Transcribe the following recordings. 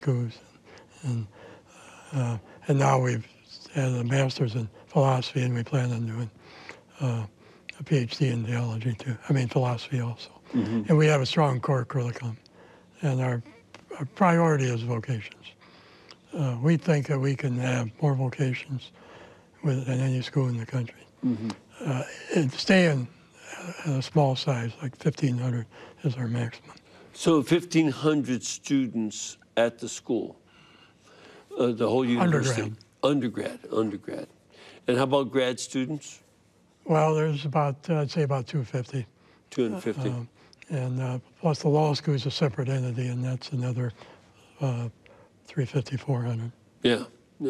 schools, and and now we've had a master's in philosophy, and we plan on doing a PhD in theology too. I mean philosophy also. Mm-hmm. And we have a strong core curriculum, and our priority is vocations. We think that we can have more vocations than any school in the country. Mm-hmm. And stay in a small size, like 1,500 is our maximum. So 1,500 students at the school, the whole university? Undergrad. And how about grad students? Well, there's about, I'd say about 250. 250. And plus the law school is a separate entity, and that's another 350, 400. Yeah.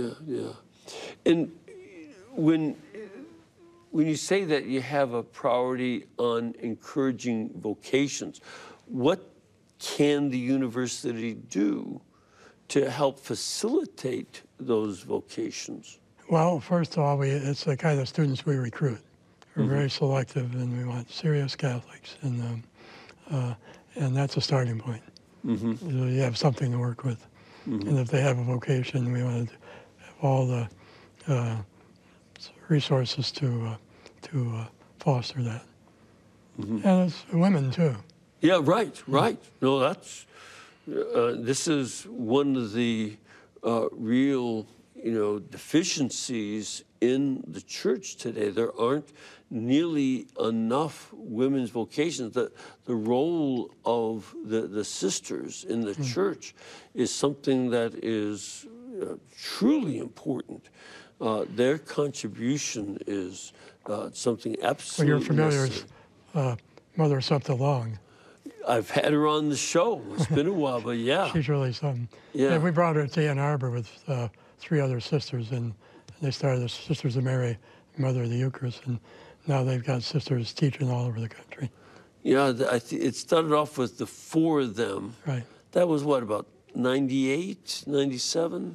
And when you say that you have a priority on encouraging vocations, what can the university do to help facilitate those vocations? Well, first of all, it's the kind of students we recruit. We're very selective, and we want serious Catholics, and that's a starting point. Mm-hmm. So you have something to work with. Mm-hmm. And if they have a vocation, we want to have all the resources to foster that. Mm-hmm. And it's women too. Yeah, right. No, that's this is one of the real, deficiencies in the church today. There aren't nearly enough women's vocations. The role of the sisters in the church is something that is truly important. Their contribution is something absolutely Well, you're familiar with Mother Septa Long. I've had her on the show. It's been a while, but yeah. She's really something. Yeah. We brought her to Ann Arbor with 3 other sisters, and they started the Sisters of Mary, Mother of the Eucharist, and now they've got sisters teaching all over the country. Yeah, it started off with the 4 of them. Right. That was what, about 98, 97?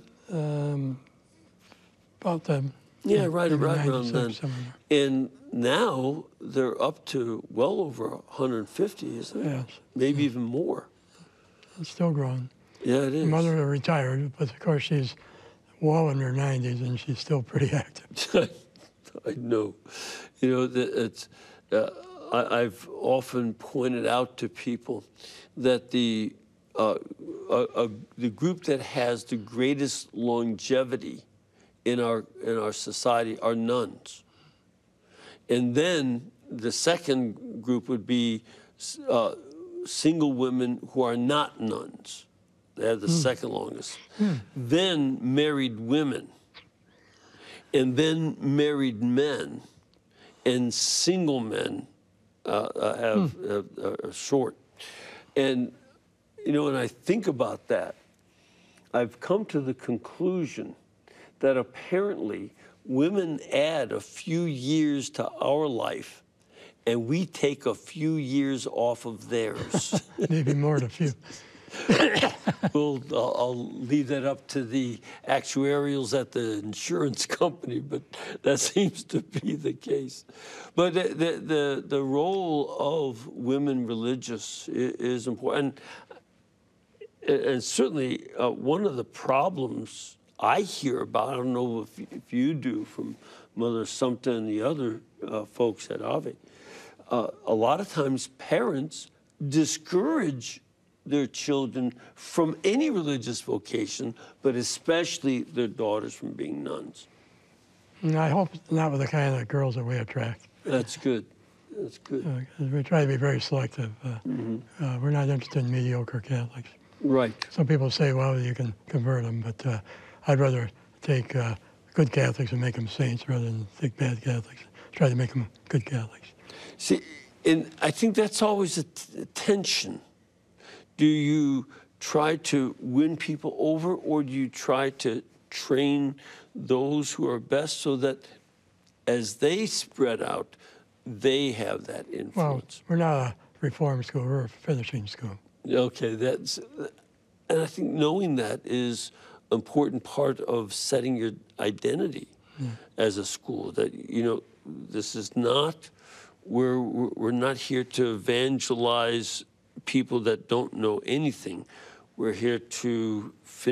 About them. Yeah, right around then. And now they're up to well over 150, isn't it? Yes. Maybe even more. It's still growing. Yeah, it is. Mother retired, but of course she's well in her 90s, and she's still pretty active. I know. I've often pointed out to people that the group that has the greatest longevity in our society are nuns. And then the second group would be single women who are not nuns. They have the second longest. Then married women, and then married men, and single men are short. And, when I think about that, I've come to the conclusion that apparently women add a few years to our life, and we take a few years off of theirs. Maybe more than a few. I'll leave that up to the actuarials at the insurance company, but that seems to be the case. But the role of women religious is important. And certainly one of the problems I hear about, I don't know if you do from Mother Sumta and the other folks at Ave, a lot of times parents discourage their children from any religious vocation, but especially their daughters from being nuns. And I hope not with the kind of girls that we attract. That's good. We try to be very selective. We're not interested in mediocre Catholics. Right. Some people say, well, you can convert them, but I'd rather take good Catholics and make them saints rather than take bad Catholics. Try to make them good Catholics. See, and I think that's always a tension. Do you try to win people over, or do you try to train those who are best so that as they spread out, they have that influence? Well, we're not a reform school, we're a finishing school. Okay, and I think knowing that is an important part of setting your identity as a school, that, this is not, we're not here to evangelize people that don't know anything. We're here to